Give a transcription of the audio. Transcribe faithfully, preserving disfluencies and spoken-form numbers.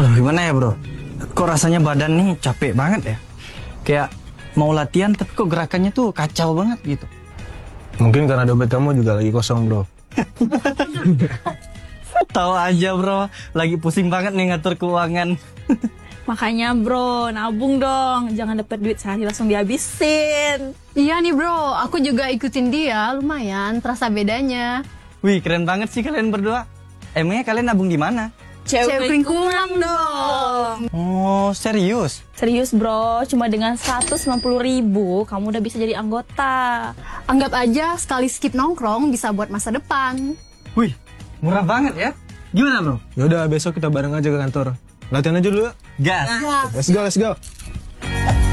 Aduh, gimana ya bro? Kok rasanya badan nih capek banget ya? Kayak mau latihan tapi kok gerakannya tuh kacau banget gitu. Mungkin karena dompet kamu juga lagi kosong bro. Tahu aja bro, lagi pusing banget nih ngatur keuangan. Makanya bro, nabung dong. Jangan dapat duit sehari langsung dihabisin. Iya nih bro, aku juga ikutin dia, lumayan terasa bedanya. Wih, keren banget sih kalian berdua. Emangnya kalian nabung di mana? Cewek kurang dong. Oh, serius? Serius bro, cuma dengan seratus sembilan puluh ribu kamu udah bisa jadi anggota. Anggap aja sekali skip nongkrong bisa buat masa depan. Wih, murah banget ya. Gimana bro? Yaudah besok kita bareng aja ke kantor. Latihan aja dulu ya. Gas. Let's go, let's go.